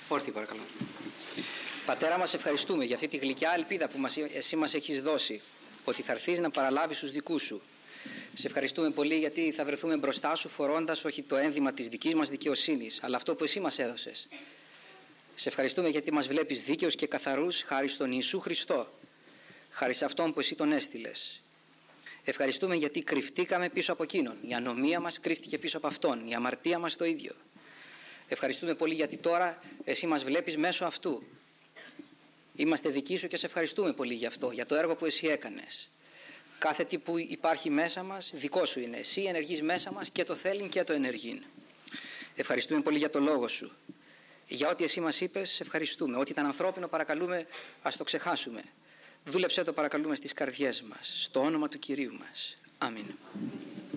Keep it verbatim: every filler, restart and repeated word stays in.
Όρθιοι παρακαλώ. Πατέρα μας, ευχαριστούμε για αυτή τη γλυκιά ελπίδα που μας, εσύ μας έχεις δώσει, ότι θα έρθεις να παραλάβεις τους δικούς σου. Σε ευχαριστούμε πολύ γιατί θα βρεθούμε μπροστά σου φορώντας όχι το ένδυμα της δικής μας δικαιοσύνης, αλλά αυτό που εσύ μας έδωσες. Σε ευχαριστούμε γιατί μας βλέπεις δίκαιος και καθαρούς χάρη στον Ιησού Χριστό, χάρη σε αυτόν που εσύ τον έστειλες. Ευχαριστούμε γιατί κρυφτήκαμε πίσω από εκείνον. Η ανομία μας κρύφτηκε πίσω από αυτόν, η αμαρτία μας το ίδιο. Ευχαριστούμε πολύ γιατί τώρα εσύ μας βλέπεις μέσω αυτού. Είμαστε δικοί σου και σε ευχαριστούμε πολύ γι' αυτό, για το έργο που εσύ έκανες. Κάθε τι που υπάρχει μέσα μας δικό σου είναι. Εσύ ενεργείς μέσα μας και το θέλειν και το ενεργείς. Ευχαριστούμε πολύ για το λόγο σου. Για ό,τι εσύ μας είπες, σε ευχαριστούμε. Ό,τι ήταν ανθρώπινο παρακαλούμε, ας το ξεχάσουμε. Δούλεψέ το παρακαλούμε στις καρδιές μας, στο όνομα του Κυρίου μας. Αμήν.